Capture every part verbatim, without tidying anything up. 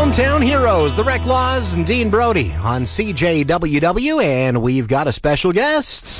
Hometown Heroes, the Rec Laws, and Dean Brody on C J W W, and we've got a special guest.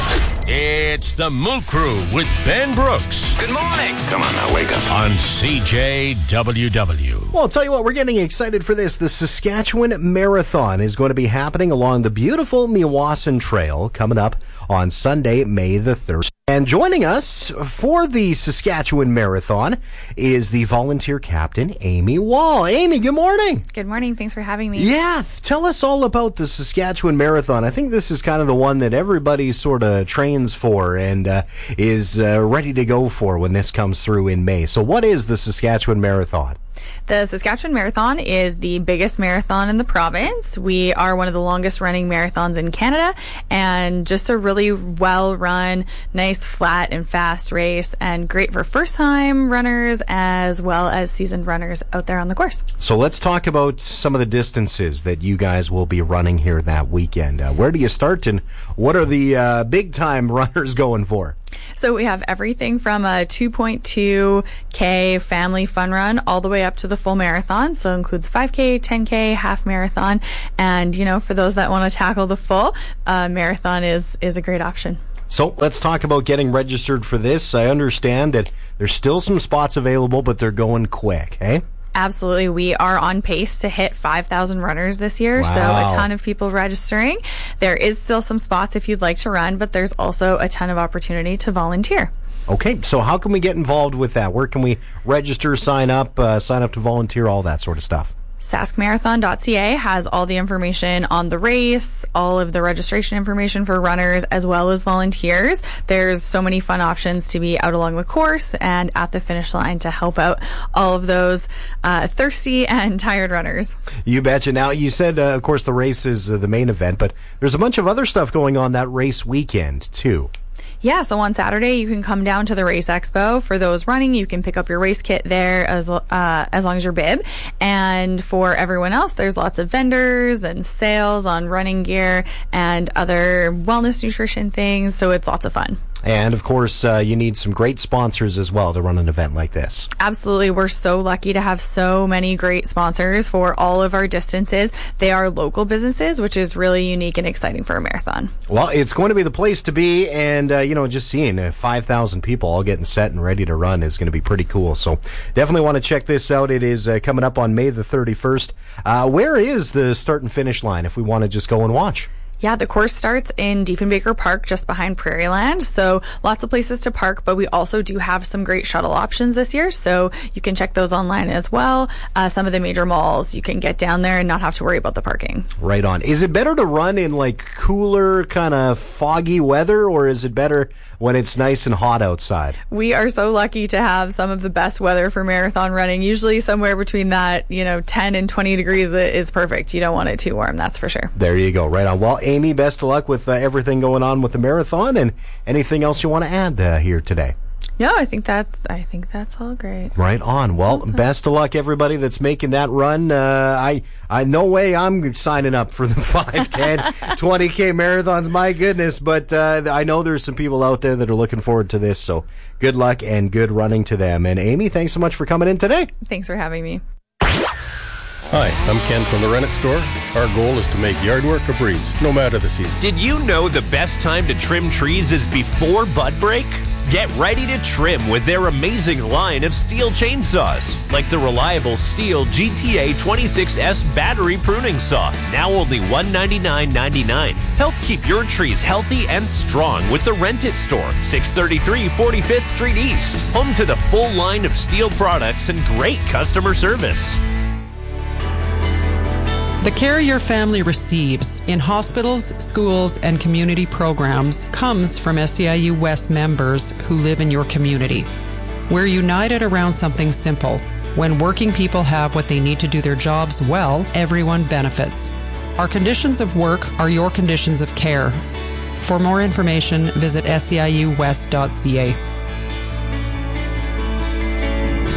It's the Moo Crew with Ben Brooks. Good morning. Come on now, wake up. On C J W W. Well, I'll tell you what, we're getting excited for this. The Saskatchewan Marathon is going to be happening along the beautiful Meewasin Trail coming up on Sunday, May the third. And joining us for the Saskatchewan Marathon is the volunteer captain, Amy Wall. Amy, good morning. Good morning. Thanks for having me. Yeah, tell us all about the Saskatchewan Marathon. I think this is kind of the one that everybody sort of trains for and uh, is uh, ready to go for when this comes through in May. So what is the Saskatchewan Marathon? The Saskatchewan Marathon is the biggest marathon in the province. We are one of the longest running marathons in Canada, and just a really well run, nice, flat and fast race, and great for first time runners as well as seasoned runners out there on the course. So let's talk about some of the distances that you guys will be running here that weekend. Uh, where do you start, and what are the uh, big time runners going for? So we have everything from a two point two K family fun run all the way up to the full marathon. So it includes five K, ten K, half marathon. And, you know, for those that want to tackle the full, uh, marathon is, is a great option. So let's talk about getting registered for this. I understand that there's still some spots available, but they're going quick, eh? Absolutely. We are on pace to hit five thousand runners this year, wow. So a ton of people registering. There is still some spots if you'd like to run, but there's also a ton of opportunity to volunteer. Okay, so how can we get involved with that? Where can we register, sign up, uh, sign up to volunteer, all that sort of stuff? sask marathon dot c a has all the information on the race, all of the registration information for runners as well as volunteers. There's so many fun options to be out along the course and at the finish line to help out all of those uh, thirsty and tired runners. You betcha. Now, you said, uh, of course, the race is uh, the main event, but there's a bunch of other stuff going on that race weekend, too. Yeah, so on Saturday you can come down to the Race Expo. For those running, you can pick up your race kit there as uh, as long as you're bib. And for everyone else, there's lots of vendors and sales on running gear and other wellness nutrition things, so it's lots of fun. And, of course, uh, you need some great sponsors as well to run an event like this. Absolutely. We're so lucky to have so many great sponsors for all of our distances. They are local businesses, which is really unique and exciting for a marathon. Well, it's going to be the place to be, and, uh, you know, just seeing uh, five thousand people all getting set and ready to run is going to be pretty cool. So definitely want to check this out. It is uh, coming up on May the thirty-first. Uh, where is the start and finish line if we want to just go and watch? Yeah, the course starts in Diefenbaker Park just behind Prairieland, so lots of places to park, but we also do have some great shuttle options this year, so you can check those online as well. Uh, some of the major malls, you can get down there and not have to worry about the parking. Right on. Is it better to run in like cooler, kind of foggy weather, or is it better when it's nice and hot outside? We are so lucky to have some of the best weather for marathon running. Usually somewhere between that, you know, ten and twenty degrees is perfect. You don't want it too warm, that's for sure. There you go. Right on. Well, Amy, best of luck with uh, everything going on with the marathon, and anything else you want to add uh, here today? No, I think that's I think that's all great. Right on. Well, awesome. Best of luck, everybody that's making that run. Uh, I, I, no way I'm signing up for the five, ten, twenty K marathons. My goodness, but uh, I know there's some people out there that are looking forward to this. So good luck and good running to them. And Amy, thanks so much for coming in today. Thanks for having me. Hi, I'm Ken from the Rennet Store. Our goal is to make yard work a breeze, no matter the season. Did you know the best time to trim trees is before bud break? Get ready to trim with their amazing line of steel chainsaws, like the reliable Steel G T A twenty-six S battery pruning saw, now only one hundred ninety-nine ninety-nine. Help keep your trees healthy and strong with the Rent It Store, six thirty-three forty-fifth Street East, home to the full line of steel products and great customer service. The care your family receives in hospitals, schools, and community programs comes from S E I U West members who live in your community. We're united around something simple. When working people have what they need to do their jobs well, everyone benefits. Our conditions of work are your conditions of care. For more information, visit S E I U west dot c a.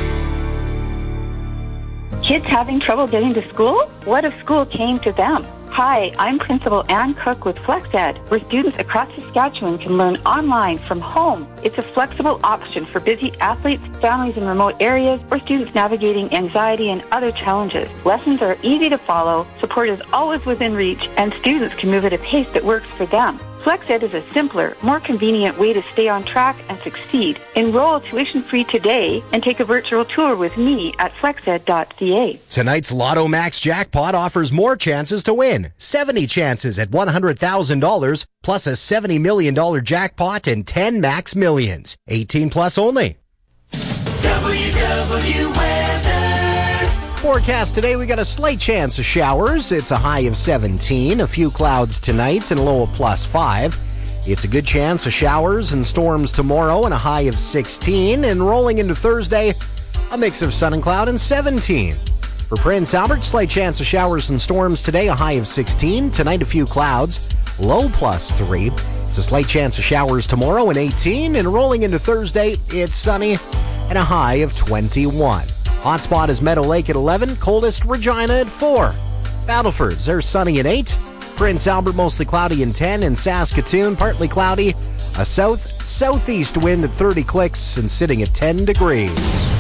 Kids having trouble getting to school? What if school came to them? Hi, I'm Principal Ann Cook with FlexEd, where students across Saskatchewan can learn online from home. It's a flexible option for busy athletes, families in remote areas, or students navigating anxiety and other challenges. Lessons are easy to follow, support is always within reach, and students can move at a pace that works for them. FlexEd is a simpler, more convenient way to stay on track and succeed. Enroll tuition-free today and take a virtual tour with me at flexed dot c a. Tonight's Lotto Max jackpot offers more chances to win. seventy chances at one hundred thousand dollars, plus a seventy million dollars jackpot and ten max millions. eighteen plus only. W W weather. Forecast today, we got a slight chance of showers. It's a high of seventeen, a few clouds tonight and a low of plus five. It's a good chance of showers and storms tomorrow and a high of sixteen. And rolling into Thursday, a mix of sun and cloud and seventeen. For Prince Albert, slight chance of showers and storms today, a high of sixteen. Tonight, a few clouds, low plus three. It's a slight chance of showers tomorrow and eighteen. And rolling into Thursday, it's sunny and a high of twenty-one. Hotspot is Meadow Lake at eleven, coldest Regina at four. Battleford's, they're sunny at eight. Prince Albert, mostly cloudy and ten. And Saskatoon, partly cloudy. A south-southeast wind at thirty clicks and sitting at ten degrees.